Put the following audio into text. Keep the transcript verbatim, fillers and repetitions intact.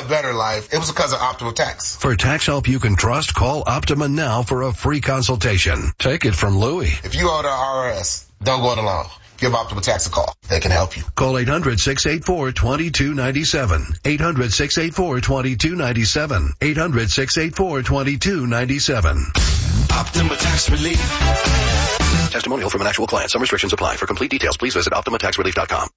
a better life, it was because of Optima Tax. For tax help you can trust, call Optima now for a free consultation. Take it from Louie. If you owe the I R S, don't go it alone. Give Optima Tax a call. They can help you. Call eight hundred, six eight four, two two nine seven. eight hundred, six eight four, two two nine seven. eight hundred, six eight four, two two nine seven. Optima Tax Relief. Testimonial from an actual client. Some restrictions apply. For complete details, please visit Optima Tax Relief dot com.